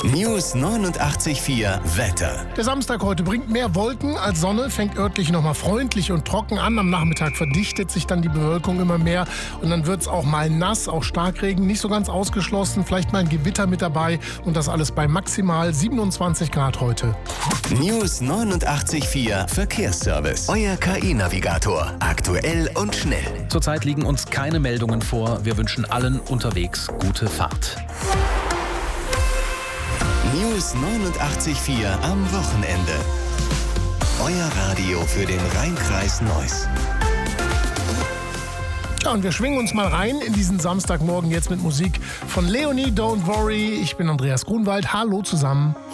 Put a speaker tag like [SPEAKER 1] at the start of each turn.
[SPEAKER 1] News 89.4 Wetter.
[SPEAKER 2] Der Samstag heute bringt mehr Wolken als Sonne, fängt örtlich nochmal freundlich und trocken an. Am Nachmittag verdichtet sich dann die Bewölkung immer mehr und dann wird es auch mal nass, auch Starkregen, nicht so ganz ausgeschlossen, vielleicht mal ein Gewitter mit dabei und das alles bei maximal 27 Grad heute.
[SPEAKER 1] News 89.4 Verkehrsservice. Euer KI-Navigator. Aktuell und schnell.
[SPEAKER 3] Zurzeit liegen uns keine Meldungen vor. Wir wünschen allen unterwegs gute Fahrt.
[SPEAKER 1] News 89.4 am Wochenende. Euer Radio für den Rheinkreis Neuss.
[SPEAKER 2] Ja, und wir schwingen uns mal rein in diesen Samstagmorgen jetzt mit Musik von Leonie Don't Worry. Ich bin Andreas Grunwald. Hallo zusammen.